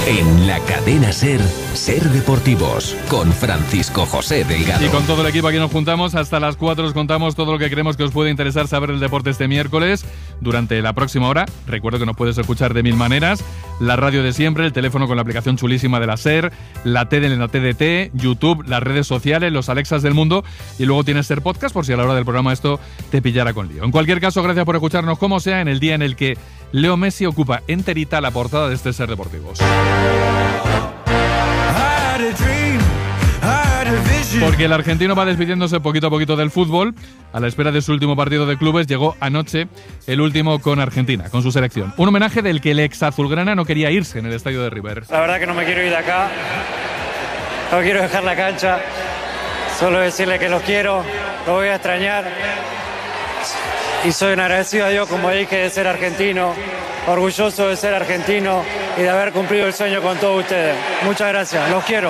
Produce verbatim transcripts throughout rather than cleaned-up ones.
En la cadena SER, SER Deportivos, con Francisco José Delgado. Y con todo el equipo aquí nos juntamos, hasta las cuatro os contamos todo lo que creemos que os puede interesar saber el deporte este miércoles. Durante la próxima hora, recuerdo que nos puedes escuchar de mil maneras, la radio de siempre, el teléfono con la aplicación chulísima de la SER, la tele en la T D T, YouTube, las redes sociales, los Alexas del mundo, y luego tienes SER Podcast por si a la hora del programa esto te pillara con lío. En cualquier caso, gracias por escucharnos como sea en el día en el que Leo Messi ocupa enterita la portada de este SER Deportivos. Porque el argentino va despidiéndose poquito a poquito del fútbol. A la espera de su último partido de clubes, llegó anoche el último con Argentina, con su selección. Un homenaje del que el ex azulgrana no quería irse en el estadio de River. La verdad que no me quiero ir de acá, no quiero dejar la cancha, solo decirle que los quiero, los voy a extrañar. Y soy un agradecido a Dios, como dije, de ser argentino, orgulloso de ser argentino y de haber cumplido el sueño con todos ustedes. Muchas gracias, los quiero.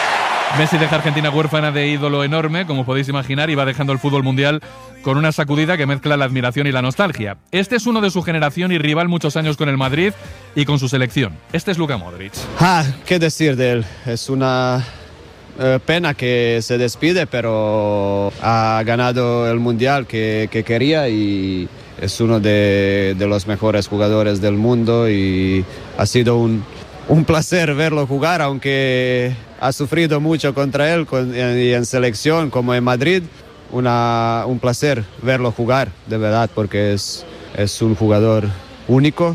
Messi deja a Argentina huérfana de ídolo enorme, como podéis imaginar, y va dejando el fútbol mundial con una sacudida que mezcla la admiración y la nostalgia. Este es uno de su generación y rival muchos años con el Madrid y con su selección. Este es Luka Modric. Ah, qué decir de él. Es una eh, pena que se despide, pero ha ganado el mundial que, que quería y es uno de, de los mejores jugadores del mundo y ha sido un, un placer verlo jugar, aunque ha sufrido mucho contra él con, y en selección como en Madrid. Una, un placer verlo jugar, de verdad, porque es, es un jugador único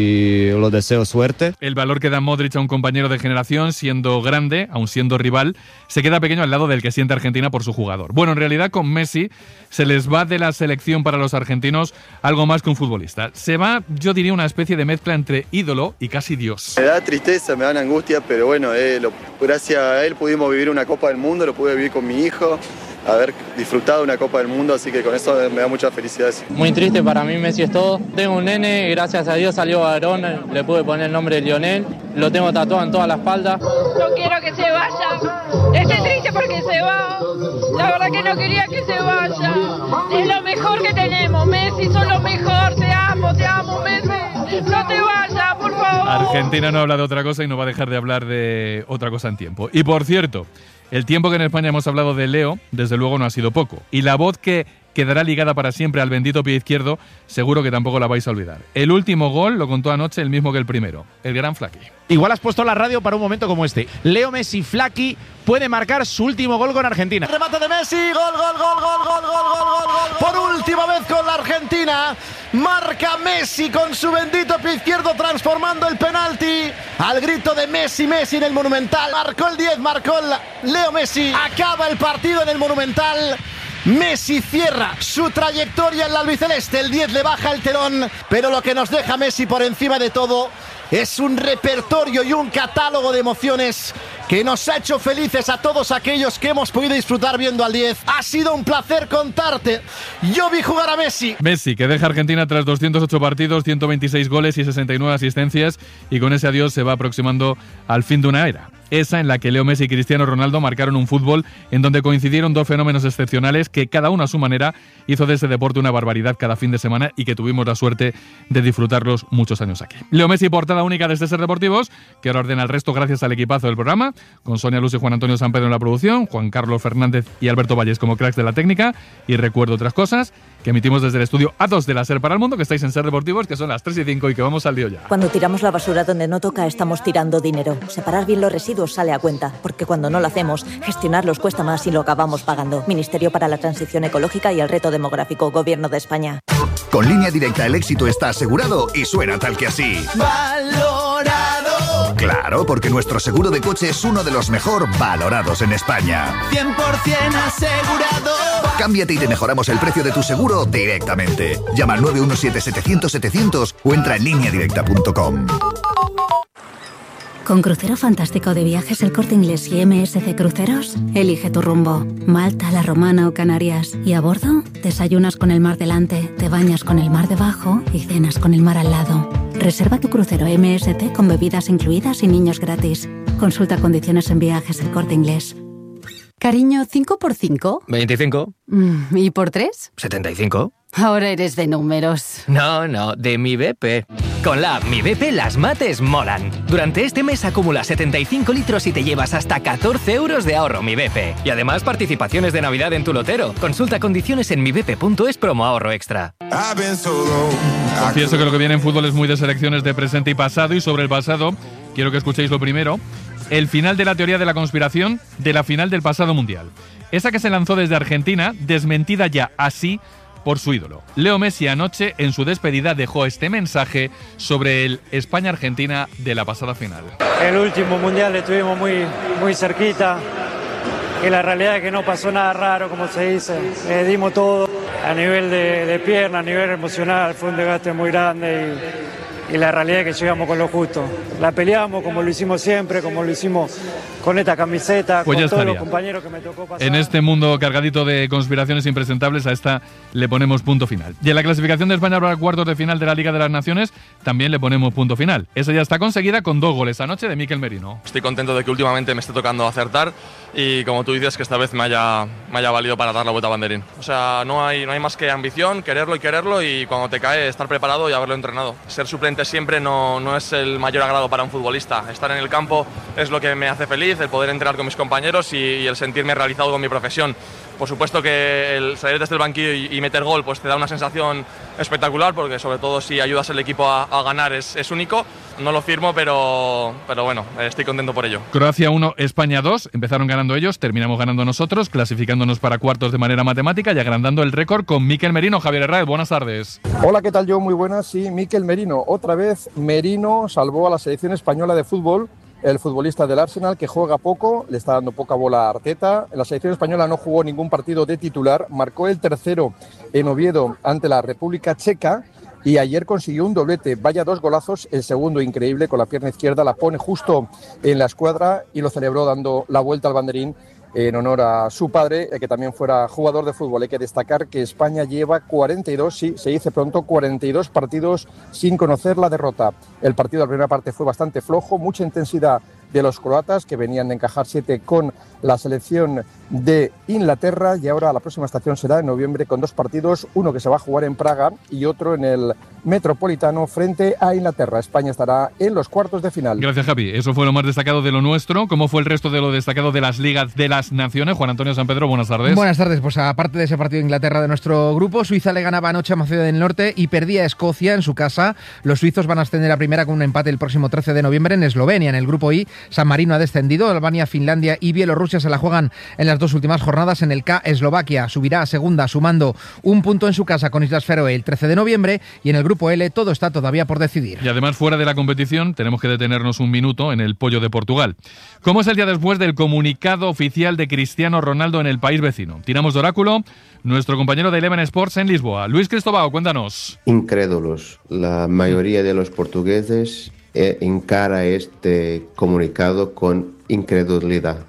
y lo deseo suerte. El valor que da Modric a un compañero de generación, siendo grande, aun siendo rival, se queda pequeño al lado del que siente Argentina por su jugador. Bueno, en realidad con Messi se les va de la selección para los argentinos algo más que un futbolista. Se va, yo diría, una especie de mezcla entre ídolo y casi Dios. Me da tristeza, me da angustia, pero bueno, eh, lo, gracias a él pudimos vivir una Copa del Mundo, lo pude vivir con mi hijo, haber disfrutado una Copa del Mundo, así que con eso me da mucha felicidad. Muy triste, para mí Messi es todo. Tengo un nene, gracias a Dios salió varón, le pude poner el nombre de Lionel, lo tengo tatuado en toda la espalda. No quiero que se vaya, estoy triste porque se va, la verdad que no quería que se vaya, es lo mejor que tenemos, Messi, sos lo mejor, te amo, te amo Messi, no te vayas, por favor. Argentina no habla de otra cosa y no va a dejar de hablar de otra cosa en tiempo. Y por cierto, el tiempo que en España hemos hablado de Leo, desde luego no ha sido poco. Y la voz que quedará ligada para siempre al bendito pie izquierdo, seguro que tampoco la vais a olvidar. El último gol lo contó anoche el mismo que el primero, el gran Flaqui. Igual has puesto la radio para un momento como este. Leo Messi Flaqui puede marcar su último gol con Argentina. Remate de Messi, gol, gol, gol, gol, gol, gol, gol, gol, gol. Por última vez con la Argentina, marca Messi con su bendito pie izquierdo transformando el penalti. Al grito de Messi, Messi en el Monumental. Marcó el diez, marcó el Leo Messi. Acaba el partido en el Monumental. Messi cierra su trayectoria en la albiceleste, el diez le baja el telón, pero lo que nos deja Messi por encima de todo es un repertorio y un catálogo de emociones que nos ha hecho felices a todos aquellos que hemos podido disfrutar viendo al diez. Ha sido un placer contarte. Yo vi jugar a Messi. Messi, que deja a Argentina tras doscientos ocho partidos, ciento veintiséis goles y sesenta y nueve asistencias, y con ese adiós se va aproximando al fin de una era. Esa en la que Leo Messi y Cristiano Ronaldo marcaron un fútbol en donde coincidieron dos fenómenos excepcionales que cada uno a su manera hizo de ese deporte una barbaridad cada fin de semana y que tuvimos la suerte de disfrutarlos muchos años aquí. Leo Messi, portada única de este SER Deportivos, que ahora ordena el resto gracias al equipazo del programa, con Sonia Luz y Juan Antonio San Pedro en la producción, Juan Carlos Fernández y Alberto Valles como cracks de la técnica, y recuerdo otras cosas que emitimos desde el estudio A dos de la SER para el mundo, que estáis en SER Deportivos, que son las tres y cinco y que vamos al lío ya. Cuando tiramos la basura donde no toca, estamos tirando dinero. Separar bien los residuos sale a cuenta, porque cuando no lo hacemos, gestionarlos cuesta más y lo acabamos pagando. Ministerio para la Transición Ecológica y el Reto Demográfico, Gobierno de España. Con Línea Directa el éxito está asegurado y suena tal que así. Valorado. Claro, porque nuestro seguro de coche es uno de los mejor valorados en España. cien por ciento asegurado. Cámbiate y te mejoramos el precio de tu seguro directamente. Llama al nueve uno siete, setecientos, setecientos o entra en línea directa punto com. Con Crucero Fantástico de Viajes El Corte Inglés y M S C Cruceros, elige tu rumbo. Malta, La Romana o Canarias. Y a bordo, desayunas con el mar delante, te bañas con el mar debajo y cenas con el mar al lado. Reserva tu crucero M S C con bebidas incluidas y niños gratis. Consulta condiciones en Viajes El Corte Inglés. Cariño, ¿cinco por cinco? veinticinco. Mm, ¿Y por tres? setenta y cinco. Ahora eres de números. No, no, de mi B P. Con la app Mi B P las mates molan. Durante este mes acumula setenta y cinco litros y te llevas hasta catorce euros de ahorro Mi B P. Y además participaciones de Navidad en tu lotero. Consulta condiciones en mi b p punto es promo ahorro extra. Confieso que lo que viene en fútbol es muy de selecciones de presente y pasado, y sobre el pasado quiero que escuchéis lo primero. El final de la teoría de la conspiración de la final del pasado Mundial. Esa que se lanzó desde Argentina, desmentida ya así por su ídolo. Leo Messi anoche en su despedida dejó este mensaje sobre el España-Argentina de la pasada final. El último mundial estuvimos muy, muy cerquita y la realidad es que no pasó nada raro, como se dice. Eh, dimos todo a nivel de, de pierna, a nivel emocional, fue un desgaste muy grande y, y la realidad es que llegamos con lo justo. La peleamos como lo hicimos siempre, como lo hicimos con esta camiseta, pues con todos estaría. los compañeros que me tocó pasar. En este mundo cargadito de conspiraciones impresentables, a esta le ponemos punto final. Y en la clasificación de España para cuartos de final de la Liga de las Naciones también le ponemos punto final. Esa ya está conseguida con dos goles anoche de Mikel Merino. Estoy contento de que últimamente me esté tocando acertar y, como tú dices, que esta vez me haya, me haya valido para dar la vuelta a banderín. O sea, no hay, no hay más que ambición, quererlo y quererlo, y cuando te cae estar preparado y haberlo entrenado. Ser suplente siempre no, no es el mayor agrado para un futbolista. Estar en el campo es lo que me hace feliz, el poder entrenar con mis compañeros y, y el sentirme realizado con mi profesión. Por supuesto que el salir desde el banquillo y, y meter gol pues te da una sensación espectacular, porque sobre todo si ayudas al equipo a, a ganar es, es único. No lo firmo, pero, pero bueno, estoy contento por ello. Croacia uno, España dos. Empezaron ganando ellos, terminamos ganando nosotros, clasificándonos para cuartos de manera matemática y agrandando el récord con Mikel Merino. Javier Herrera, buenas tardes. Hola, ¿qué tal? Yo muy buenas. Sí, Mikel Merino. Otra vez Merino salvó a la selección española de fútbol. El futbolista del Arsenal, que juega poco, le está dando poca bola a Arteta. En la selección española no jugó ningún partido de titular, marcó el tercero en Oviedo ante la República Checa y ayer consiguió un doblete. Vaya dos golazos, el segundo increíble, con la pierna izquierda la pone justo en la escuadra y lo celebró dando la vuelta al banderín en honor a su padre, que también fuera jugador de fútbol. Hay que destacar que España lleva cuarenta y dos, sí, se dice pronto, cuarenta y dos partidos sin conocer la derrota. El partido de la primera parte fue bastante flojo, mucha intensidad de los croatas, que venían de encajar siete con la selección de Inglaterra, y ahora la próxima estación será en noviembre con dos partidos, uno que se va a jugar en Praga y otro en el Metropolitano frente a Inglaterra. España estará en los cuartos de final. Gracias, Javi. Eso fue lo más destacado de lo nuestro. ¿Cómo fue el resto de lo destacado de las ligas de las naciones? Juan Antonio San Pedro, buenas tardes. Buenas tardes. Pues aparte de ese partido de Inglaterra de nuestro grupo, Suiza le ganaba anoche a Macedonia del Norte y perdía a Escocia en su casa. Los suizos van a ascender a primera con un empate el próximo trece de noviembre en Eslovenia. En el grupo I, San Marino ha descendido. Albania, Finlandia y Bielorrusia se la juegan en las dos últimas jornadas. En el K, Eslovaquia subirá a segunda sumando un punto en su casa con Islas Feroe el trece de noviembre, y en el grupo L todo está todavía por decidir. Y además, fuera de la competición, tenemos que detenernos un minuto en el pollo de Portugal. ¿Cómo es el día después del comunicado oficial de Cristiano Ronaldo en el país vecino? Tiramos de oráculo. Nuestro compañero de Eleven Sports en Lisboa, Luis Cristóbal, cuéntanos. Incrédulos. La mayoría de los portugueses eh, encara este comunicado con incredulidad,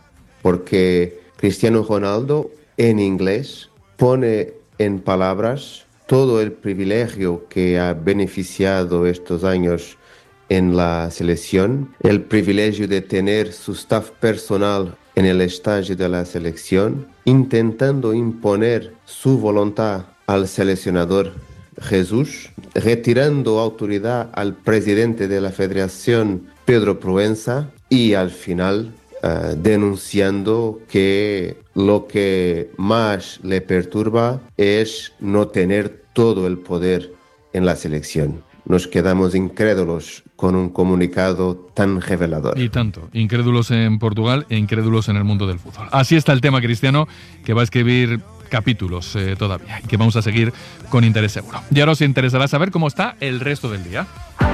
porque Cristiano Ronaldo en inglés pone en palabras todo el privilegio que ha beneficiado estos años en la selección, el privilegio de tener su staff personal en el estadio de la selección, intentando imponer su voluntad al seleccionador Jesús, retirando autoridad al presidente de la federación, Pedro Proença, y al final uh, denunciando que lo que más le perturba es no tener todo el poder en la selección. Nos quedamos incrédulos con un comunicado tan revelador. Y tanto, incrédulos en Portugal e incrédulos en el mundo del fútbol. Así está el tema, Cristiano, que va a escribir capítulos eh, todavía y que vamos a seguir con interés seguro. Y ahora os interesará saber cómo está el resto del día.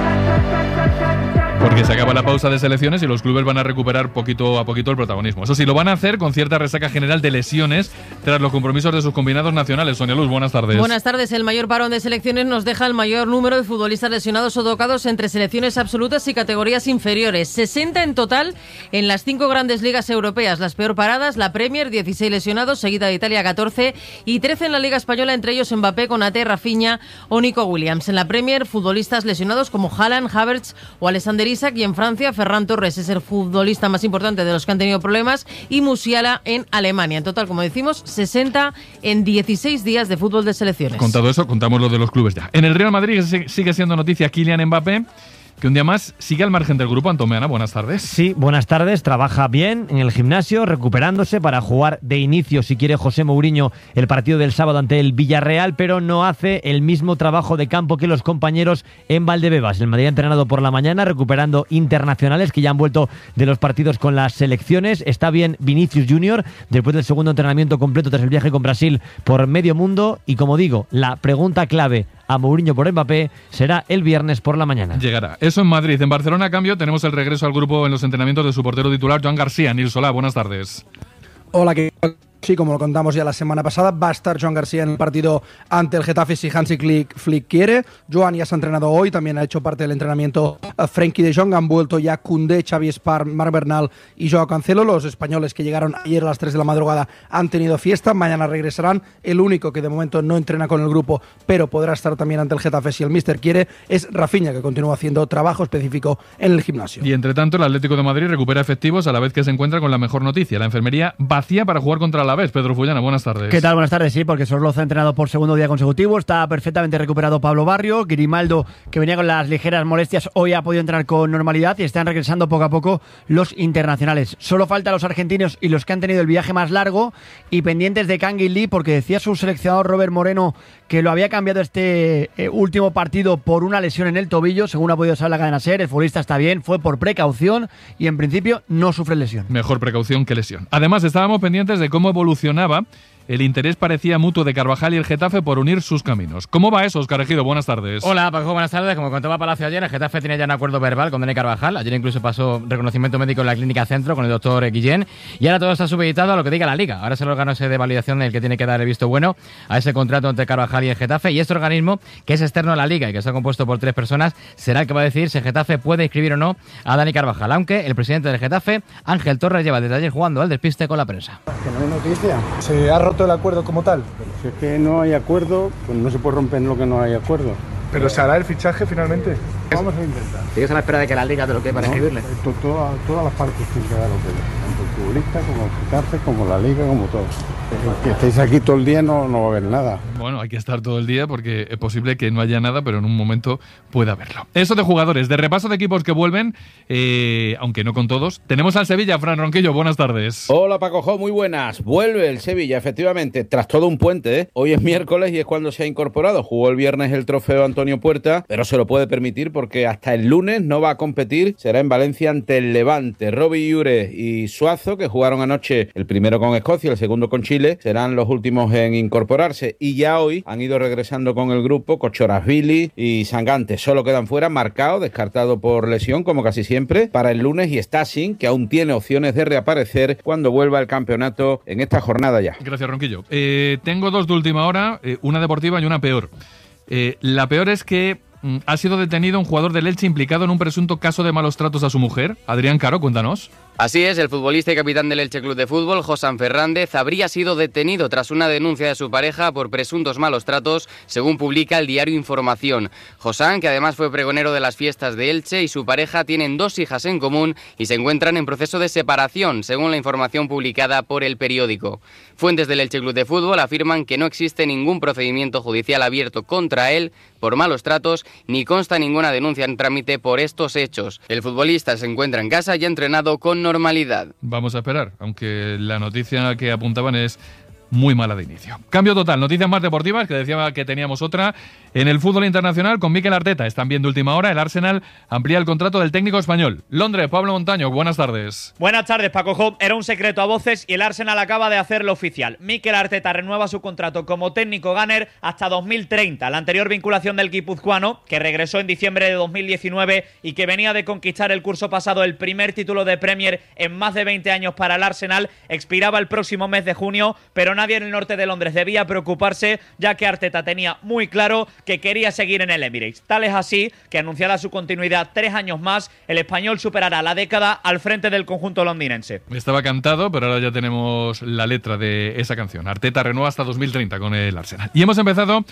Porque se acaba la pausa de selecciones y los clubes van a recuperar poquito a poquito el protagonismo. Eso sí, lo van a hacer con cierta resaca general de lesiones tras los compromisos de sus combinados nacionales. Sonia Luz, buenas tardes. Buenas tardes. El mayor parón de selecciones nos deja el mayor número de futbolistas lesionados o tocados entre selecciones absolutas y categorías inferiores. sesenta en total en las cinco grandes ligas europeas. Las peor paradas, la Premier, dieciséis lesionados, seguida de Italia, catorce, y trece en la Liga Española, entre ellos Mbappé, Konaté, Rafinha o Nico Williams. En la Premier, futbolistas lesionados como Haaland, Havertz o Alexander Isaac y en Francia Ferran Torres es el futbolista más importante de los que han tenido problemas y Musiala en Alemania. En total, como decimos, sesenta en dieciséis días de fútbol de selecciones. Contado eso, contamos lo de los clubes ya. En el Real Madrid sigue siendo noticia Kylian Mbappé, que un día más sigue al margen del grupo. Antón Meana, buenas tardes. Sí, buenas tardes. Trabaja bien en el gimnasio, recuperándose para jugar de inicio, si quiere José Mourinho, el partido del sábado ante el Villarreal, pero no hace el mismo trabajo de campo que los compañeros en Valdebebas. El Madrid ha entrenado por la mañana, recuperando internacionales que ya han vuelto de los partidos con las selecciones. Está bien Vinicius Junior, después del segundo entrenamiento completo tras el viaje con Brasil por medio mundo. Y como digo, la pregunta clave a Mourinho por Mbappé será el viernes por la mañana. Llegará. Eso en Madrid. En Barcelona, a cambio, tenemos el regreso al grupo en los entrenamientos de su portero titular, Joan García. Nil Solá, buenas tardes. Hola, ¿qué tal? Sí, como lo contamos ya la semana pasada, va a estar Joan García en el partido ante el Getafe si Hansi Flick, Flick quiere. Joan ya se ha entrenado hoy, también ha hecho parte del entrenamiento uh, Frenkie de Jong. Han vuelto ya Koundé, Xavi Espar, Marc Bernal y Joao Cancelo. Los españoles que llegaron ayer a las tres de la madrugada han tenido fiesta, mañana regresarán. El único que de momento no entrena con el grupo, pero podrá estar también ante el Getafe si el míster quiere, es Rafinha, que continúa haciendo trabajo específico en el gimnasio. Y entre tanto, el Atlético de Madrid recupera efectivos a la vez que se encuentra con la mejor noticia, la enfermería vacía para jugar contra el Alavés. Pedro Fullana, buenas tardes. ¿Qué tal? Buenas tardes, sí, porque Sorloz ha entrenado por segundo día consecutivo, está perfectamente recuperado Pablo Barrio, Grimaldo, que venía con las ligeras molestias, hoy ha podido entrar con normalidad y están regresando poco a poco los internacionales. Solo faltan los argentinos y los que han tenido el viaje más largo y pendientes de Kangin Lee, porque decía su seleccionador Robert Moreno que lo había cambiado este eh, último partido por una lesión en el tobillo, según ha podido saber la cadena SER. El futbolista está bien, fue por precaución y en principio no sufre lesión. Mejor precaución que lesión. Además, estábamos pendientes de cómo evolucionaba el interés parecía mutuo de Carvajal y el Getafe por unir sus caminos. ¿Cómo va eso, Óscar Ejido? Buenas tardes. Hola, Paco, buenas tardes. Como contaba Palacio ayer, el Getafe tenía ya un acuerdo verbal con Dani Carvajal. Ayer incluso pasó reconocimiento médico en la Clínica Centro con el doctor Guillén. Y ahora todo está supeditado a lo que diga la Liga. Ahora es el órgano ese de validación el que tiene que dar el visto bueno a ese contrato entre Carvajal y el Getafe. Y este organismo, que es externo a la Liga y que está compuesto por tres personas, será el que va a decir si el Getafe puede inscribir o no a Dani Carvajal. Aunque el presidente del Getafe, Ángel Torres, lleva desde ayer jugando al despiste con la prensa. Que no hay noticia. ¿Se ha roto el acuerdo como tal? Pero si es que no hay acuerdo, pues no se puede romper lo que no hay acuerdo. ¿Pero se hará el fichaje finalmente? Vamos a intentar. ¿Sigues a la espera de que la Liga te lo quede para no, escribirle? To, to, todas las partes tienen que dar lo que tanto el futbolista como el Getafe, como la Liga, como todos. Que estéis aquí todo el día no, no va a haber nada. Bueno, hay que estar todo el día porque es posible que no haya nada, pero en un momento pueda haberlo. Eso de jugadores, de repaso de equipos que vuelven, eh, aunque no con todos. Tenemos al Sevilla, Fran Ronquillo, buenas tardes. Hola Paco Jo, muy buenas. Vuelve el Sevilla, efectivamente, tras todo un puente, ¿eh? Hoy es miércoles y es cuando se ha incorporado. Jugó el viernes el trofeo Antonio Puerta, pero se lo puede permitir porque hasta el lunes no va a competir. Será en Valencia ante el Levante. Robbie Iure y Suazo, que jugaron anoche el primero con Escocia, el segundo con Chile, serán los últimos en incorporarse. Y ya hoy han ido regresando con el grupo Kochorashvili y Sangante. Solo quedan fuera Marcao, descartado por lesión, como casi siempre, para el lunes, y Stassin, que aún tiene opciones de reaparecer cuando vuelva al campeonato en esta jornada ya. Gracias, Ronquillo. Eh, tengo dos de última hora, eh, una deportiva y una peor. Eh, la peor es que mm, ha sido detenido un jugador del Elche implicado en un presunto caso de malos tratos a su mujer. Adrián Caro, cuéntanos. Así es, el futbolista y capitán del Elche Club de Fútbol, Josán Fernández, habría sido detenido tras una denuncia de su pareja por presuntos malos tratos, según publica el diario Información. Josán, que además fue pregonero de las fiestas de Elche, y su pareja tienen dos hijas en común y se encuentran en proceso de separación, según la información publicada por el periódico. Fuentes del Elche Club de Fútbol afirman que no existe ningún procedimiento judicial abierto contra él por malos tratos, ni consta ninguna denuncia en trámite por estos hechos. El futbolista se encuentra en casa y ha entrenado con normalidad. Vamos a esperar, aunque la noticia que apuntaban es muy mala de inicio. Cambio total, noticias más deportivas, que decía que teníamos otra. En el fútbol internacional, con Mikel Arteta, están viendo última hora, el Arsenal amplía el contrato del técnico español. Londres, Pablo Montaño, buenas tardes. Buenas tardes, Paco Job. Era un secreto a voces y el Arsenal acaba de hacerlo oficial. Mikel Arteta renueva su contrato como técnico gunner hasta dos mil treinta. La anterior vinculación del guipuzcoano, que regresó en diciembre de dos mil diecinueve y que venía de conquistar el curso pasado el primer título de Premier en más de veinte años para el Arsenal, expiraba el próximo mes de junio, pero nadie en el norte de Londres debía preocuparse, ya que Arteta tenía muy claro que quería seguir en el Emirates. Tal es así que, anunciada su continuidad tres años más, el español superará la década al frente del conjunto londinense. Estaba cantado, pero ahora ya tenemos la letra de esa canción. Arteta renueva hasta dos mil treinta con el Arsenal. Y hemos empezado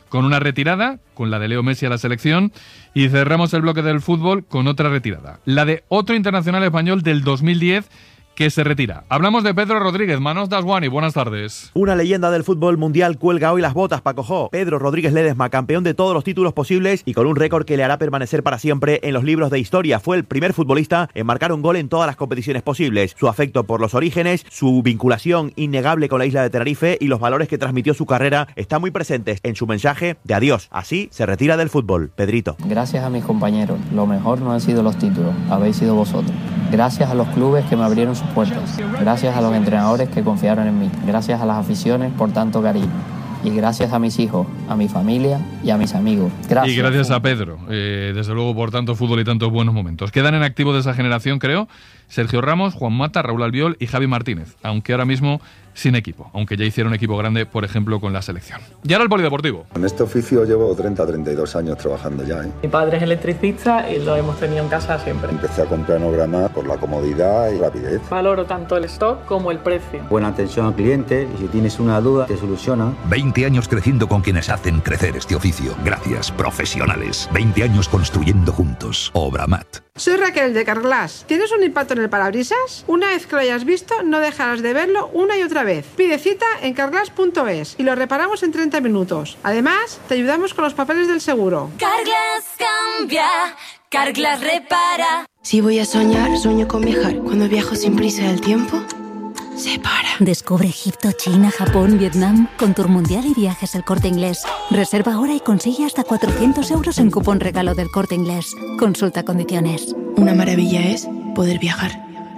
con una retirada, con la de Leo Messi a la selección, y cerramos el bloque del fútbol con otra retirada, la de otro internacional español del dos mil diez que se retira. Hablamos de Pedro Rodríguez. Manos Daswani, buenas tardes. Una leyenda del fútbol mundial cuelga hoy las botas, Paco Jo. Pedro Rodríguez Ledesma, campeón de todos los títulos posibles y con un récord que le hará permanecer para siempre en los libros de historia. Fue el primer futbolista en marcar un gol en todas las competiciones posibles. Su afecto por los orígenes, su vinculación innegable con la isla de Tenerife y los valores que transmitió su carrera están muy presentes en su mensaje de adiós. Así se retira del fútbol. Pedrito. Gracias a mis compañeros. Lo mejor no han sido los títulos, habéis sido vosotros. Gracias a los clubes que me abrieron sus puertas. Gracias a los entrenadores que confiaron en mí. Gracias a las aficiones por tanto cariño. Y gracias a mis hijos, a mi familia y a mis amigos. Gracias. Y gracias a Pedro, eh, desde luego por tanto fútbol y tantos buenos momentos. Quedan en activo de esa generación, creo, Sergio Ramos, Juan Mata, Raúl Albiol y Javi Martínez, aunque ahora mismo sin equipo, aunque ya hicieron equipo grande, por ejemplo, con la selección. Y ahora el polideportivo. En este oficio llevo treinta a treinta y dos años trabajando ya, ¿eh? Mi padre es electricista y lo hemos tenido en casa siempre. Empecé a comprar Nograma por la comodidad y rapidez. Valoro tanto el stock como el precio. Buena atención al cliente y si tienes una duda te soluciona. veinte años creciendo con quienes hacen crecer este oficio. Gracias, profesionales. veinte años construyendo juntos. Obramat. Soy Raquel de Carglass. ¿Tienes un impacto en el parabrisas? Una vez que lo hayas visto, no dejarás de verlo una y otra vez. Pide cita en carglass punto es y lo reparamos en treinta minutos. Además, te ayudamos con los papeles del seguro. Carglass cambia, Carglass repara. Si voy a soñar, sueño con viajar. Cuando viajo sin prisa del tiempo, se para. Descubre Egipto, China, Japón, Vietnam con Tour Mundial y Viajes El Corte Inglés. Reserva ahora y consigue hasta cuatrocientos euros en cupón regalo del Corte Inglés. Consulta condiciones. Una maravilla es poder viajar.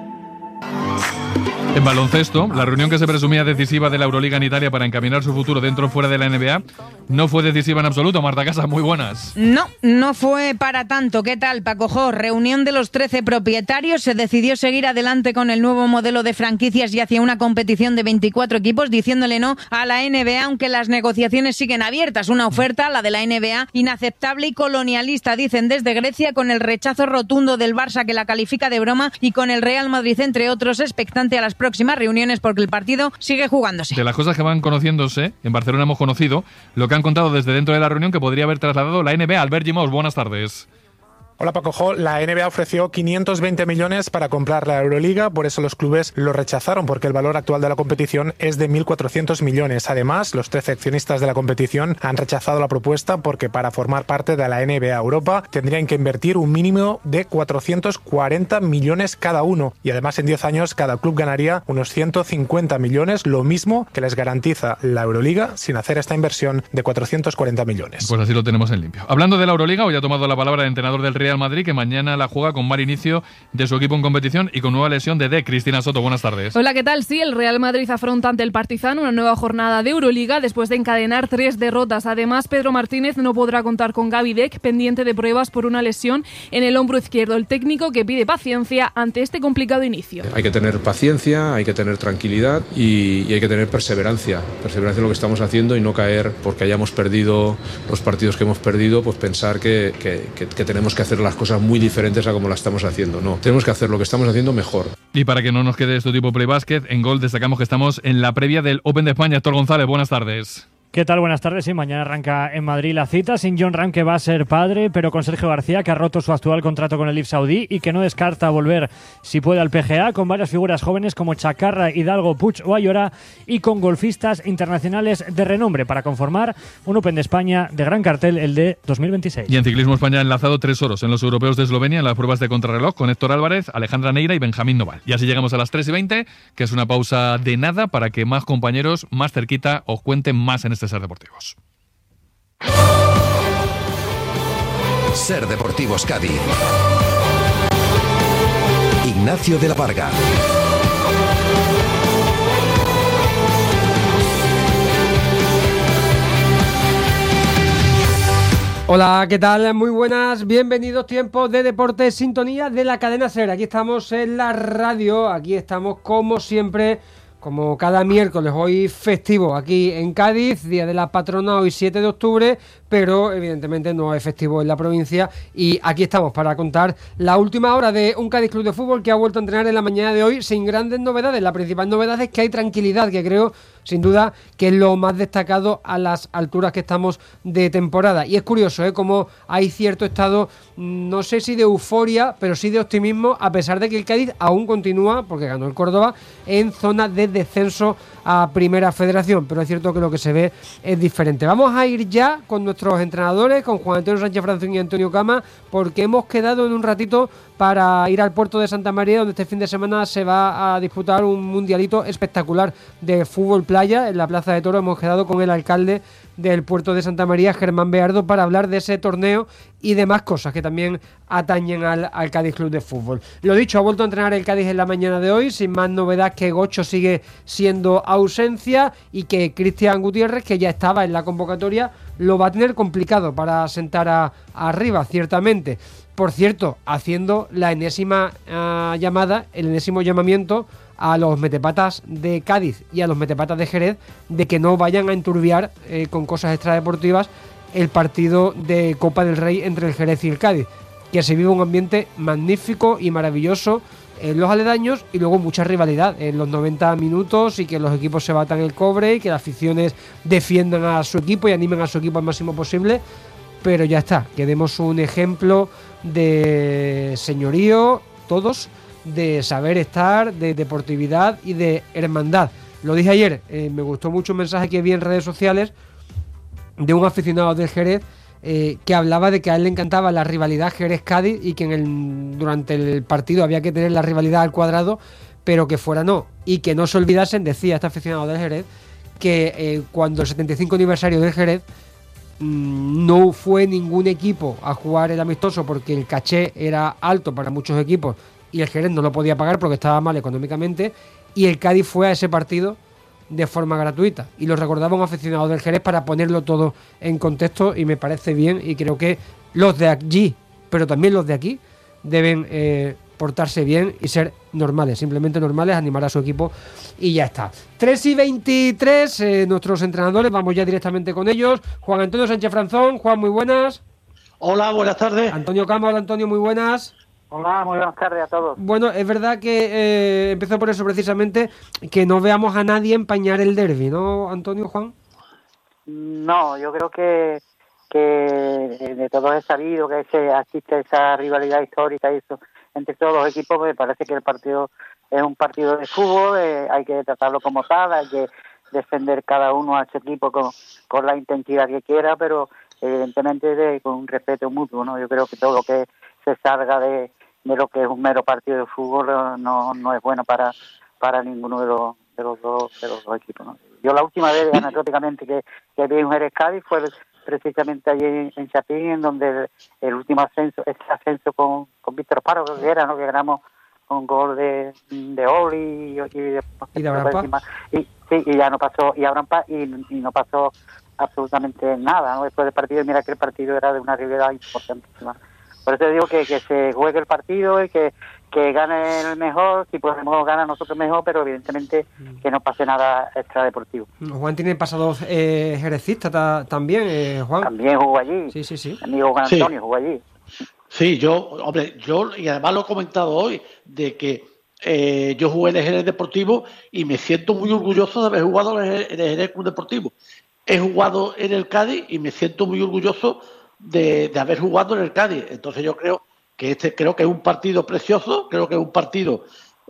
En baloncesto, la reunión que se presumía decisiva de la Euroliga en Italia para encaminar su futuro dentro o fuera de la N B A no fue decisiva en absoluto. Marta Casas, muy buenas. No, no fue para tanto. ¿Qué tal, Paco Jo? Reunión de los trece propietarios. Se decidió seguir adelante con el nuevo modelo de franquicias y hacia una competición de veinticuatro equipos, diciéndole no a la N B A, aunque las negociaciones siguen abiertas. Una oferta, la de la N B A, inaceptable y colonialista, dicen desde Grecia, con el rechazo rotundo del Barça, que la califica de broma, y con el Real Madrid, entre otros, expectante a las próximas reuniones porque el partido sigue jugándose. De las cosas que van conociéndose, en Barcelona hemos conocido lo que han contado desde dentro de la reunión que podría haber trasladado la N B A. Albert Gimós, buenas tardes. Hola Paco Jo, la N B A ofreció quinientos veinte millones para comprar la Euroliga, por eso los clubes lo rechazaron, porque el valor actual de la competición es de mil cuatrocientos millones. Además, los trece accionistas de la competición han rechazado la propuesta porque para formar parte de la N B A Europa tendrían que invertir un mínimo de cuatrocientos cuarenta millones cada uno, y además en diez años cada club ganaría unos ciento cincuenta millones, lo mismo que les garantiza la Euroliga sin hacer esta inversión de cuatrocientos cuarenta millones. Pues así lo tenemos en limpio. Hablando de la Euroliga, hoy ha tomado la palabra el entrenador del Real Madrid, que mañana la juega con mal inicio de su equipo en competición y con nueva lesión de D. Cristina Soto, buenas tardes. Hola, ¿qué tal? Sí, el Real Madrid afronta ante el Partizan una nueva jornada de Euroliga después de encadenar tres derrotas. Además, Pedro Martínez no podrá contar con Gaby Deck, pendiente de pruebas por una lesión en el hombro izquierdo. El técnico que pide paciencia ante este complicado inicio. Hay que tener paciencia, hay que tener tranquilidad y, y hay que tener perseverancia. Perseverancia en lo que estamos haciendo y no caer porque hayamos perdido los partidos que hemos perdido, pues pensar que, que, que, que tenemos que hacer las cosas muy diferentes a como la estamos haciendo. No, tenemos que hacer lo que estamos haciendo mejor. Y para que no nos quede esto tipo Play Basket, en Gol destacamos que estamos en la previa del Open de España. Héctor González, buenas tardes. ¿Qué tal? Buenas tardes. Sí, mañana arranca en Madrid la cita, sin John Ram, que va a ser padre, pero con Sergio García, que ha roto su actual contrato con el I F Saudí y que no descarta volver, si puede, al P G A, con varias figuras jóvenes como Chacarra, Hidalgo, Puig o Ayora, y con golfistas internacionales de renombre para conformar un Open de España de gran cartel, el de dos mil veintiséis. Y en ciclismo España ha enlazado tres oros en los europeos de Eslovenia en las pruebas de contrarreloj con Héctor Álvarez, Alejandra Neira y Benjamín Noval. Y así llegamos a las tres y veinte, que es una pausa de nada para que más compañeros más cerquita os cuenten más en este Ser Deportivos. Ser Deportivos Cádiz. Ignacio de la Parga. Hola, ¿qué tal? Muy buenas, bienvenidos, tiempo de deporte, sintonía de la cadena SER. Aquí estamos en la radio, aquí estamos como siempre como cada miércoles, hoy festivo aquí en Cádiz, Día de la Patrona, hoy siete de octubre, pero evidentemente no es festivo en la provincia y aquí estamos para contar la última hora de un Cádiz Club de Fútbol que ha vuelto a entrenar en la mañana de hoy sin grandes novedades. La principal novedad es que hay tranquilidad, que creo sin duda que es lo más destacado a las alturas que estamos de temporada. Y es curioso, ¿eh?, como hay cierto estado, no sé si de euforia, pero sí de optimismo, a pesar de que el Cádiz aún continúa, porque ganó el Córdoba, en zona de descenso a Primera Federación, pero es cierto que lo que se ve es diferente. Vamos a ir ya con nuestros entrenadores, con Juan Antonio Sánchez Franzón y Antonio Cama, porque hemos quedado en un ratito para ir al puerto de Santa María, donde este fin de semana se va a disputar un mundialito espectacular de fútbol playa. En la Plaza de Toros hemos quedado con el alcalde del puerto de Santa María, Germán Beardo, para hablar de ese torneo y demás cosas que también atañen al, al Cádiz Club de Fútbol. Lo dicho, ha vuelto a entrenar el Cádiz en la mañana de hoy, sin más novedad que Gocho sigue siendo ausencia y que Cristian Gutiérrez, que ya estaba en la convocatoria, lo va a tener complicado para sentar a, a arriba, ciertamente. Por cierto, haciendo la enésima uh, llamada, el enésimo llamamiento a los metepatas de Cádiz y a los metepatas de Jerez de que no vayan a enturbiar eh, con cosas extradeportivas el partido de Copa del Rey entre el Jerez y el Cádiz, que se vive un ambiente magnífico y maravilloso en los aledaños y luego mucha rivalidad en los noventa minutos y que los equipos se batan el cobre y que las aficiones defiendan a su equipo y animen a su equipo al máximo posible. Pero ya está, que demos un ejemplo de señorío, todos, de saber estar, de deportividad y de hermandad. Lo dije ayer, eh, me gustó mucho un mensaje que vi en redes sociales de un aficionado del Jerez eh, que hablaba de que a él le encantaba la rivalidad Jerez-Cádiz y que en el, durante el partido había que tener la rivalidad al cuadrado, pero que fuera no. Y que no se olvidasen, decía este aficionado del Jerez, que eh, cuando el setenta y cinco aniversario del Jerez no fue ningún equipo a jugar el amistoso porque el caché era alto para muchos equipos y el Jerez no lo podía pagar porque estaba mal económicamente, y el Cádiz fue a ese partido de forma gratuita y lo recordaba un aficionado del Jerez para ponerlo todo en contexto, y me parece bien, y creo que los de allí, pero también los de aquí, deben eh, portarse bien y ser normales, simplemente normales, animar a su equipo y ya está. tres y veintitrés, eh, nuestros entrenadores, vamos ya directamente con ellos. Juan Antonio Sánchez Franzón. Juan, muy buenas. Hola, buenas tardes. Antonio Cama. Hola, Antonio, muy buenas. Hola, muy buenas tardes a todos. Bueno, es verdad que eh, empezó por eso precisamente, que no veamos a nadie empañar el derbi, ¿no, Antonio, Juan? No, yo creo que que de todos he sabido que se existe esa rivalidad histórica y eso entre todos los equipos. Me parece que el partido es un partido de fútbol, eh, hay que tratarlo como tal, hay que defender cada uno a su equipo con, con la intensidad que quiera, pero evidentemente de, con un respeto mutuo, ¿no? Yo creo que todo lo que se salga de, de lo que es un mero partido de fútbol no, no es bueno para para ninguno de los de los dos de los dos equipos, ¿no? Yo la última vez anecdóticamente que, que vi un Jerez Cádiz fue precisamente allí en, en Chapín, en donde el, el último ascenso, este ascenso con, con Víctor Paro, que era, ¿no? Que ganamos con gol de, de Oli y, y de, ¿Y de Abraham Paz? Y, sí, y ya no pasó, y Abraham Paz, y, y no pasó absolutamente nada, ¿no? Después del partido, mira que el partido era de una rivalidad importantísima. Por eso digo que, que se juegue el partido y que, que gane el mejor, si podemos ganar nosotros mejor, pero evidentemente que no pase nada extradeportivo. Juan tiene pasado eh, jerecista ta, también, eh, Juan. También jugó allí. Sí, sí, sí. Amigo Juan Antonio, sí. jugó allí. Sí, yo, hombre, yo, y además lo he comentado hoy, de que eh, yo jugué en el Jerez Deportivo y me siento muy orgulloso de haber jugado en el, en el Jerez Club Deportivo. He jugado en el Cádiz y me siento muy orgulloso de, de haber jugado en el Cádiz. Entonces yo creo que este creo que es un partido precioso, creo que es un partido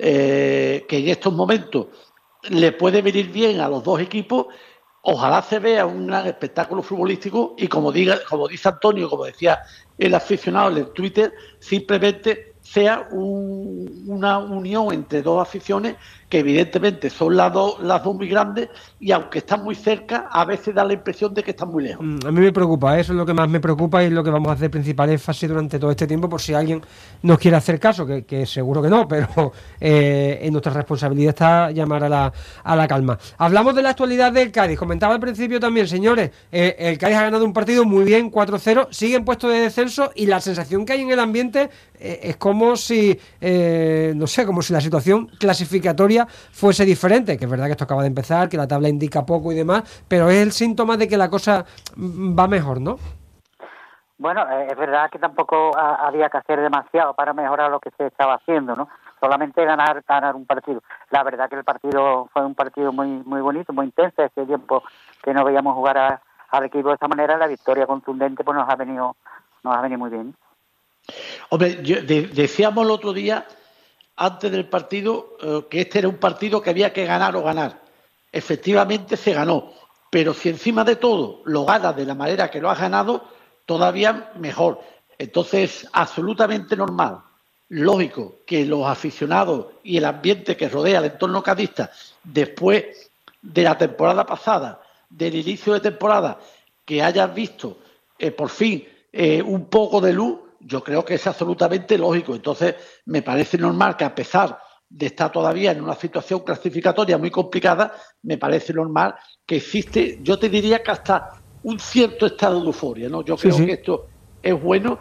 eh, que en estos momentos le puede venir bien a los dos equipos. Ojalá se vea un gran espectáculo futbolístico y como diga, como dice Antonio, como decía el aficionado en el Twitter, simplemente sea un, una unión entre dos aficiones que evidentemente son las dos, las dos muy grandes, y aunque están muy cerca, a veces da la impresión de que están muy lejos. A mí me preocupa, eso es lo que más me preocupa y es lo que vamos a hacer principal énfasis durante todo este tiempo, por si alguien nos quiere hacer caso, que, que seguro que no, pero eh, en nuestra responsabilidad está llamar a la, a la calma. Hablamos de la actualidad del Cádiz, comentaba al principio también, señores, eh, el Cádiz ha ganado un partido muy bien, cuatro cero, sigue en puesto de descenso y la sensación que hay en el ambiente eh, es como como si, eh, no sé, como si la situación clasificatoria fuese diferente, que es verdad que esto acaba de empezar, que la tabla indica poco y demás, pero es el síntoma de que la cosa va mejor, ¿no? Bueno, es verdad que tampoco ha, había que hacer demasiado para mejorar lo que se estaba haciendo, ¿no? Solamente ganar ganar un partido. La verdad que el partido fue un partido muy muy bonito, muy intenso. Hace tiempo que no veíamos jugar a, al equipo de esta manera. La victoria contundente pues nos ha venido nos ha venido muy bien. Hombre, yo, de, decíamos el otro día, antes del partido, eh, que este era un partido que había que ganar o ganar. Efectivamente se ganó, pero si encima de todo lo ganas de la manera que lo has ganado, todavía mejor. Entonces, absolutamente normal, lógico, que los aficionados y el ambiente que rodea el entorno cadista, después de la temporada pasada, del inicio de temporada, que hayas visto eh, por fin eh, un poco de luz, yo creo que es absolutamente lógico. Entonces, me parece normal que a pesar de estar todavía en una situación clasificatoria muy complicada, me parece normal que existe, yo te diría que hasta un cierto estado de euforia, ¿no? Yo creo sí, sí. que esto es bueno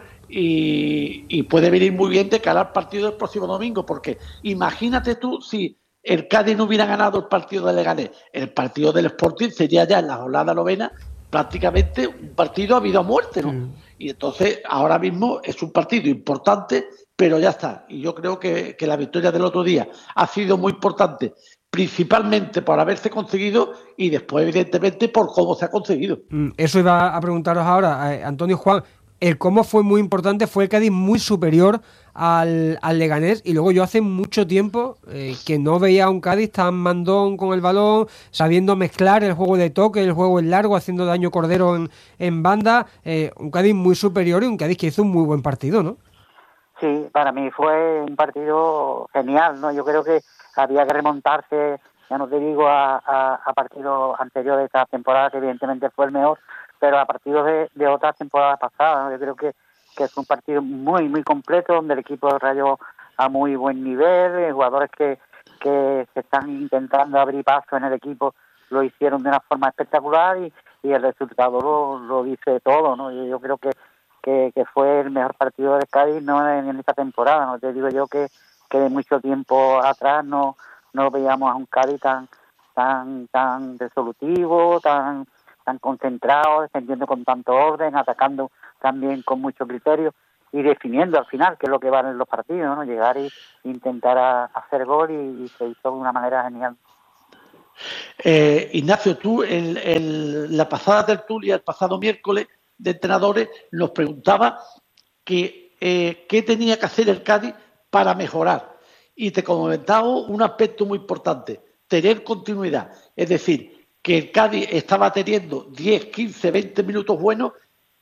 y, y puede venir muy bien de cara al partido del próximo domingo, porque imagínate tú si el Cádiz no hubiera ganado el partido de Leganés, el partido del Sporting sería ya en la jornada novena prácticamente un partido a vida o muerte, ¿no? Mm. Y entonces ahora mismo es un partido importante, pero ya está. Y yo creo que, que la victoria del otro día ha sido muy importante, principalmente por haberse conseguido y después, evidentemente, por cómo se ha conseguido. Eso iba a preguntaros ahora, eh, Antonio, Juan. El cómo fue muy importante, fue el Cádiz muy superior al, al Leganés, y luego yo hace mucho tiempo eh, que no veía a un Cádiz tan mandón con el balón, sabiendo mezclar el juego de toque, el juego en largo, haciendo daño Cordero en, en banda, eh, un Cádiz muy superior y un Cádiz que hizo un muy buen partido, ¿no? Sí, para mí fue un partido genial, ¿no? Yo creo que había que remontarse, ya no te digo a, a, a partidos anteriores de esta temporada, que evidentemente fue el mejor, pero a partidos de, de otras temporadas pasadas, ¿no? Yo creo que, que es un partido muy, muy completo, donde el equipo rayó a muy buen nivel, jugadores que, que se están intentando abrir paso en el equipo lo hicieron de una forma espectacular y, y el resultado lo, lo dice todo, ¿no? Yo, yo creo que Que, que fue el mejor partido del Cádiz, no en, en esta temporada, no te digo yo que, que de mucho tiempo atrás no no veíamos a un Cádiz tan tan tan resolutivo, tan tan concentrado, defendiendo con tanto orden, atacando también con mucho criterio y definiendo al final, que es lo que van en los partidos, ¿no? Llegar y intentar a, a hacer gol y, y se hizo de una manera genial. Eh, Ignacio, tú en, en la pasada tertulia, el pasado miércoles, de entrenadores, nos preguntaba que eh, qué tenía que hacer el Cádiz para mejorar. Y te comentaba un aspecto muy importante, tener continuidad. Es decir, que el Cádiz estaba teniendo diez, quince, veinte minutos buenos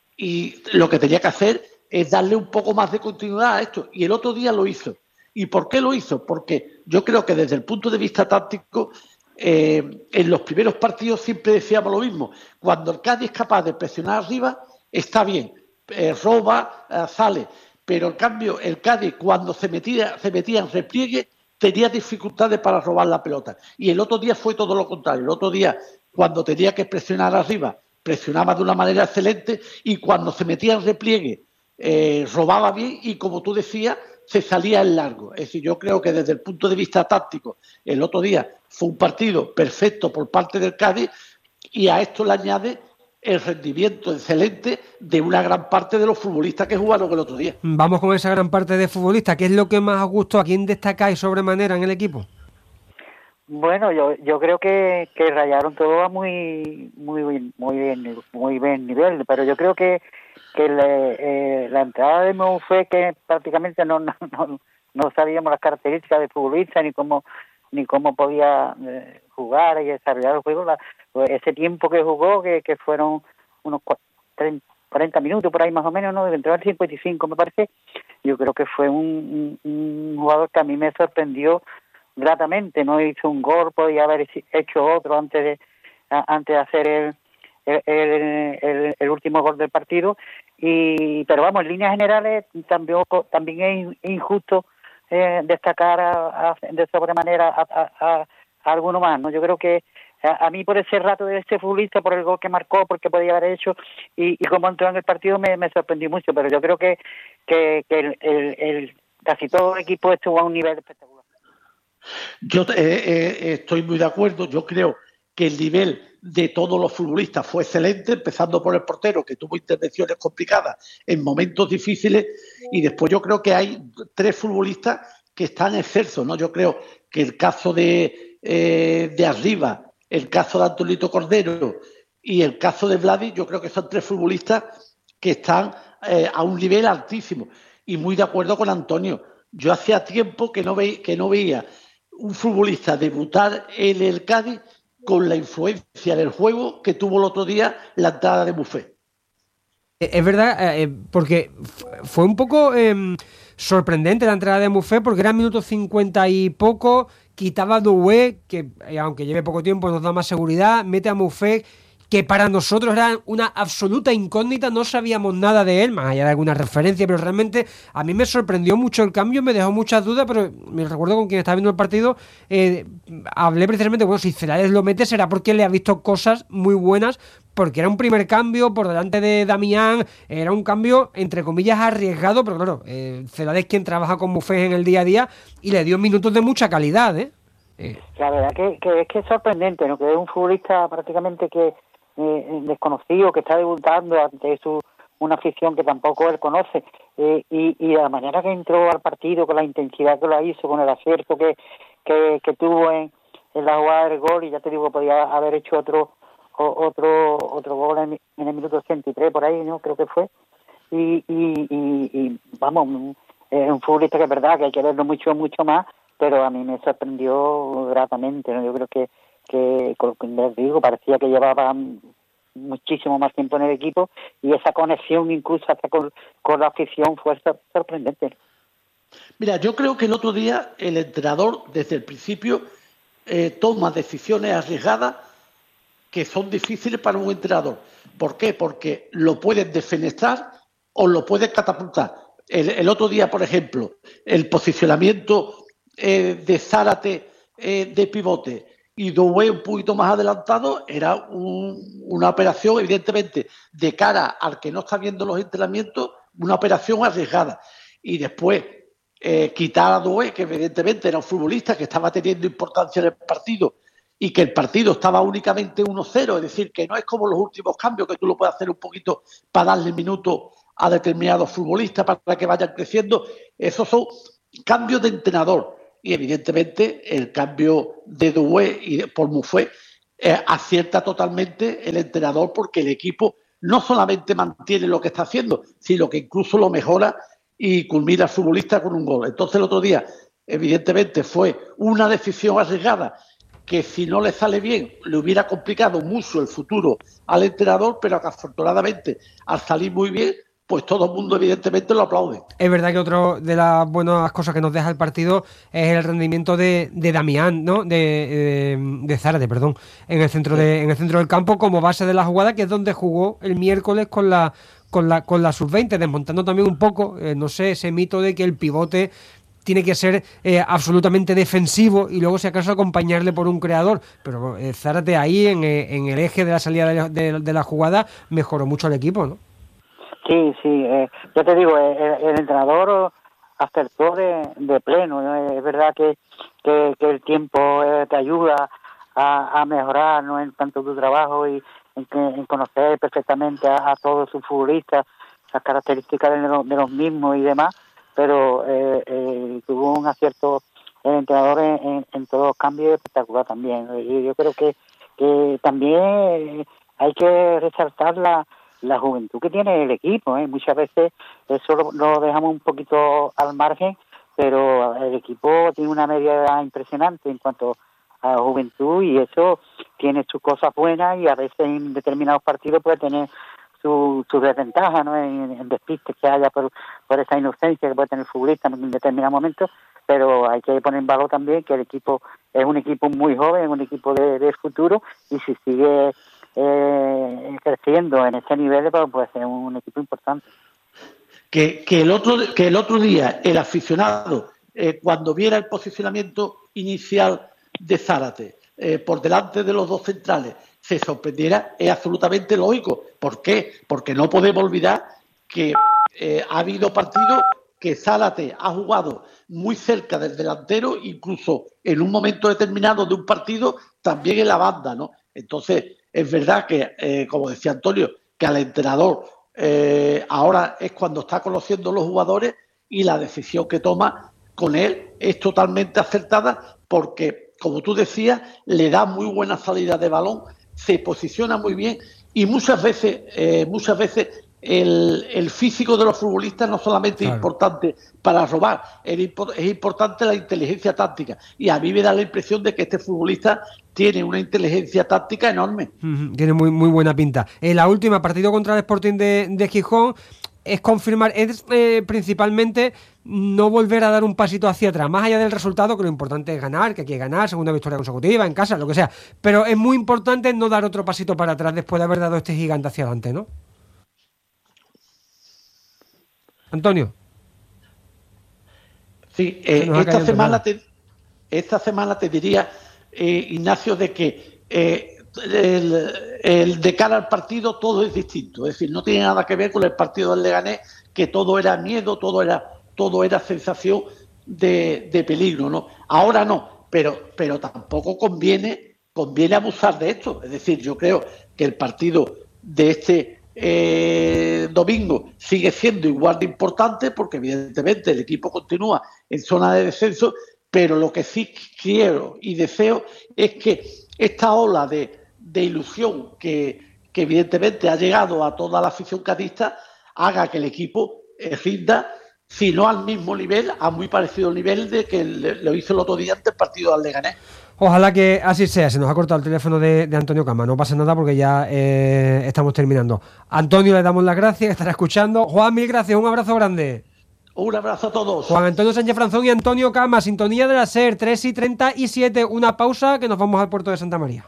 y lo que tenía que hacer es darle un poco más de continuidad a esto. Y el otro día lo hizo. ¿Y por qué lo hizo? Porque yo creo que desde el punto de vista táctico, eh, en los primeros partidos siempre decíamos lo mismo. Cuando el Cádiz es capaz de presionar arriba, está bien, eh, roba, eh, sale, pero en cambio el Cádiz cuando se metía, se metía en repliegue tenía dificultades para robar la pelota, y el otro día fue todo lo contrario. El otro día, cuando tenía que presionar arriba, presionaba de una manera excelente, y cuando se metía en repliegue eh, robaba bien y, como tú decías, se salía en largo. Es decir, yo creo que desde el punto de vista táctico el otro día fue un partido perfecto por parte del Cádiz, y a esto le añade el rendimiento excelente de una gran parte de los futbolistas que jugaron el otro día. Vamos con esa gran parte de futbolistas. ¿Qué es lo que más os gustó? ¿A quién destacáis sobremanera en el equipo? Bueno, yo yo creo que, que rayaron todo a muy muy bien, muy bien, muy bien nivel, pero yo creo que que le, eh, la entrada de Mou fue que prácticamente no no, no no sabíamos las características del futbolista ni cómo ni cómo podía eh, jugar y desarrollar el juego. La, pues ese tiempo que jugó, que, que fueron unos treinta, cuarenta minutos por ahí más o menos, ¿no? Entró al cincuenta y cinco, me parece. Yo creo que fue un, un, un jugador que a mí me sorprendió gratamente. No hizo un gol, podía haber hecho otro antes de a, antes de hacer el el, el, el el último gol del partido. Y pero vamos, en líneas generales también, también es injusto eh, destacar a, a, de sobremanera a, a, a, a alguno más, ¿no? Yo creo que a, a mí por ese rato de este futbolista, por el gol que marcó, porque podía haber hecho y, y cómo entró en el partido me, me sorprendió mucho, pero yo creo que que, que el, el, el casi todo el equipo estuvo a un nivel espectacular. Yo eh, eh, estoy muy de acuerdo. Yo creo que el nivel de todos los futbolistas fue excelente, empezando por el portero, que tuvo intervenciones complicadas en momentos difíciles, y después yo creo que hay tres futbolistas que están excelsos, ¿no? Yo creo que el caso de, eh, de Arriba, el caso de Antonito Cordero y el caso de Vladi, yo creo que son tres futbolistas que están eh, a un nivel altísimo. Y muy de acuerdo con Antonio. Yo hacía tiempo que no, ve, que no veía un futbolista debutar en el Cádiz con la influencia del juego que tuvo el otro día la entrada de Buffet. Es verdad, eh, porque fue un poco eh, sorprendente la entrada de Buffet, porque era minuto cincuenta y poco, quitaba a Doué, que eh, aunque lleve poco tiempo nos da más seguridad, mete a Buffet, que para nosotros era una absoluta incógnita, no sabíamos nada de él, más allá de alguna referencia, pero realmente a mí me sorprendió mucho el cambio, me dejó muchas dudas, pero me recuerdo con quien estaba viendo el partido, eh, hablé precisamente, bueno, si Celades lo mete será porque le ha visto cosas muy buenas, porque era un primer cambio por delante de Damián, era un cambio entre comillas arriesgado, pero claro, eh, Celades quien trabaja con Buffet en el día a día y le dio minutos de mucha calidad, ¿eh? eh. La verdad que, que es que es sorprendente, ¿no? Que es un futbolista prácticamente que Eh, desconocido, que está debutando ante su una afición que tampoco él conoce, eh, y, y de la manera que entró al partido, con la intensidad que lo hizo, con el acierto que, que, que tuvo en, en la jugada del gol, y ya te digo, podía haber hecho otro o, otro otro gol en, en el minuto ochenta y tres, por ahí, ¿no? Creo que fue, y, y, y, y vamos, es un futbolista que es verdad que hay que verlo mucho, mucho más, pero a mí me sorprendió gratamente, ¿no? Yo creo que que, como les digo, parecía que llevaba muchísimo más tiempo en el equipo, y esa conexión incluso hasta con, con la afición fue sorprendente. Mira, yo creo que el otro día el entrenador desde el principio eh, toma decisiones arriesgadas que son difíciles para un entrenador. ¿Por qué? Porque lo puedes defenestrar o lo puedes catapultar. El, el otro día, por ejemplo, el posicionamiento eh, de Zárate eh, de pivote y Doué un poquito más adelantado era un, una operación, evidentemente, de cara al que no está viendo los entrenamientos, una operación arriesgada. Y después eh, quitar a Doué, que evidentemente era un futbolista que estaba teniendo importancia en el partido y que el partido estaba únicamente uno cero, es decir, que no es como los últimos cambios, que tú lo puedes hacer un poquito para darle minutos a determinados futbolistas para que vayan creciendo. Esos son cambios de entrenador. Y evidentemente el cambio de Doué y por Buffet eh, acierta totalmente el entrenador, porque el equipo no solamente mantiene lo que está haciendo, sino que incluso lo mejora y culmina al futbolista con un gol. Entonces el otro día evidentemente fue una decisión arriesgada que, si no le sale bien, le hubiera complicado mucho el futuro al entrenador, pero que afortunadamente al salir muy bien, pues todo el mundo evidentemente lo aplaude. Es verdad que otra de las buenas cosas que nos deja el partido es el rendimiento de, de Damián, ¿no? De, de, de Zárate, perdón, en el centro de, en el centro del campo, como base de la jugada, que es donde jugó el miércoles con la con la con la sub veinte, desmontando también un poco, eh, no sé, ese mito de que el pivote tiene que ser eh, absolutamente defensivo y luego, si acaso, acompañarle por un creador. Pero eh, Zárate ahí en, en el eje de la salida de, de, de la jugada mejoró mucho al equipo, ¿no? Sí, sí, eh, yo te digo, el, el entrenador acertó de, de pleno, ¿no? Es verdad que, que, que el tiempo eh, te ayuda a, a mejorar, ¿no?, en tanto tu trabajo y en, en conocer perfectamente a, a todos sus futbolistas, las características de los, de los mismos y demás, pero eh, eh, tuvo un acierto el entrenador en, en, en todos los cambios espectacular también. Y yo creo que, que también hay que resaltar la la juventud que tiene el equipo, ¿eh? Muchas veces eso lo, lo dejamos un poquito al margen, pero el equipo tiene una media edad impresionante en cuanto a la juventud, y eso tiene sus cosas buenas, y a veces en determinados partidos puede tener su, su desventaja, ¿no?, en, en despistes que haya por, por esa inocencia que puede tener el futbolista en determinados momentos, pero hay que poner en valor también que el equipo es un equipo muy joven, es un equipo de, de futuro, y si sigue Eh, creciendo en este nivel, pues puede ser un equipo importante. Que, que, el, otro, que el otro día el aficionado, eh, cuando viera el posicionamiento inicial de Zárate eh, por delante de los dos centrales, se sorprendiera, es absolutamente lógico. ¿Por qué? Porque no podemos olvidar que eh, ha habido partidos que Zárate ha jugado muy cerca del delantero, incluso en un momento determinado de un partido, también en la banda, ¿no? Entonces, es verdad que, eh, como decía Antonio, que al entrenador eh, ahora es cuando está conociendo los jugadores y la decisión que toma con él es totalmente acertada porque, como tú decías, le da muy buena salida de balón, se posiciona muy bien y muchas veces, eh, muchas veces el, el físico de los futbolistas no solamente claro. es importante para robar, es, es importante la inteligencia táctica. Y a mí me da la impresión de que este futbolista tiene una inteligencia táctica enorme. Uh-huh. Tiene muy, muy buena pinta. En la última, partido contra el Sporting de, de Gijón, es confirmar, es eh, principalmente no volver a dar un pasito hacia atrás, más allá del resultado, que lo importante es ganar, que hay que ganar, segunda victoria consecutiva, en casa, lo que sea, pero es muy importante no dar otro pasito para atrás después de haber dado este gigante hacia adelante, ¿no? Antonio. Sí, eh, esta semana te, esta semana te diría, eh, Ignacio, de que eh, el, el de cara al partido todo es distinto, es decir, no tiene nada que ver con el partido del Leganés, que todo era miedo, todo era todo era sensación de, de peligro, ¿no? Ahora no, pero pero tampoco conviene conviene abusar de esto, es decir, yo creo que el partido de este eh, domingo sigue siendo igual de importante porque evidentemente el equipo continúa en zona de descenso, pero lo que sí quiero y deseo es que esta ola de, de ilusión que, que evidentemente ha llegado a toda la afición cadista haga que el equipo eh, rinda, si no al mismo nivel, a muy parecido nivel de que le, lo hizo el otro día ante el partido del Leganés. Ojalá que así sea. Se nos ha cortado el teléfono de, de Antonio Cama. No pasa nada porque ya eh, estamos terminando. Antonio, le damos las gracias, estará escuchando. Juan, mil gracias, un abrazo grande. Un abrazo a todos. Juan Antonio Sánchez Franzón y Antonio Cama, sintonía de la SER, tres y treinta y siete. Una pausa que nos vamos al puerto de Santa María.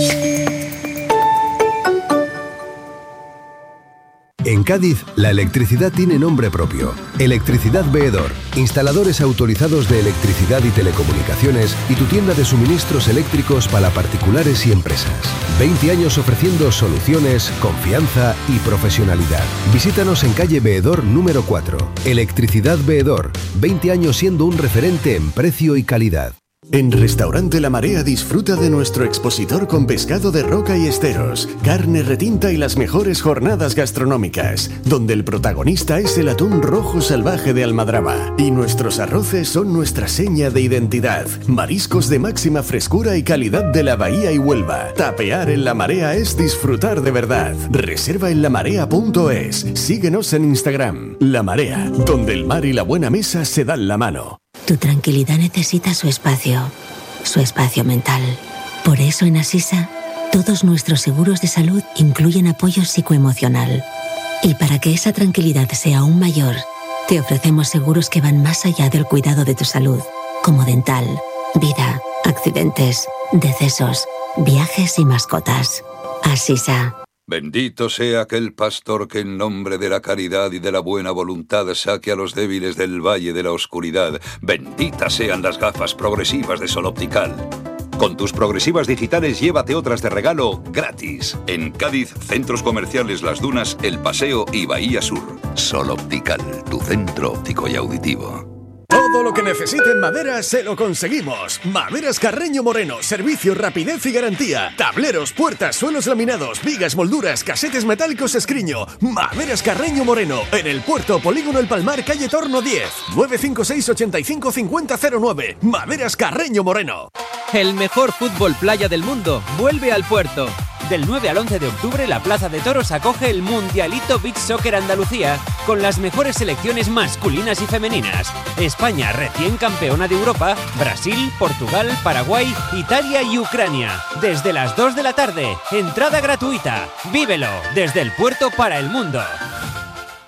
En Cádiz, la electricidad tiene nombre propio. Electricidad Veedor, instaladores autorizados de electricidad y telecomunicaciones y tu tienda de suministros eléctricos para particulares y empresas. veinte años ofreciendo soluciones, confianza y profesionalidad. Visítanos en calle Veedor número cuatro. Electricidad Veedor, veinte años siendo un referente en precio y calidad. En Restaurante La Marea disfruta de nuestro expositor con pescado de roca y esteros, carne retinta y las mejores jornadas gastronómicas, donde el protagonista es el atún rojo salvaje de Almadraba y nuestros arroces son nuestra seña de identidad. Mariscos de máxima frescura y calidad de la Bahía y Huelva. Tapear en La Marea es disfrutar de verdad. Reserva en lamarea punto es. Síguenos en Instagram. La Marea, donde el mar y la buena mesa se dan la mano. Tu tranquilidad necesita su espacio, su espacio mental. Por eso en Asisa, todos nuestros seguros de salud incluyen apoyo psicoemocional. Y para que esa tranquilidad sea aún mayor, te ofrecemos seguros que van más allá del cuidado de tu salud, como dental, vida, accidentes, decesos, viajes y mascotas. Asisa. Bendito sea aquel pastor que en nombre de la caridad y de la buena voluntad saque a los débiles del valle de la oscuridad. Benditas sean las gafas progresivas de Sol Optical. Con tus progresivas digitales llévate otras de regalo gratis. En Cádiz, centros comerciales Las Dunas, El Paseo y Bahía Sur. Sol Optical, tu centro óptico y auditivo. Todo lo que necesite en madera se lo conseguimos. Maderas Carreño Moreno, servicio, rapidez y garantía. Tableros, puertas, suelos laminados, vigas, molduras, casetes metálicos Escriño. Maderas Carreño Moreno, en el Puerto Polígono El Palmar, calle Torno diez. nueve cinco seis, ochenta y cinco, cincuenta cero nueve. Maderas Carreño Moreno. El mejor fútbol playa del mundo vuelve al Puerto. Del nueve al once de octubre, la Plaza de Toros acoge el Mundialito Beach Soccer Andalucía con las mejores selecciones masculinas y femeninas. España, recién campeona de Europa, Brasil, Portugal, Paraguay, Italia y Ucrania. Desde las dos de la tarde, entrada gratuita. Vívelo desde el puerto para el mundo.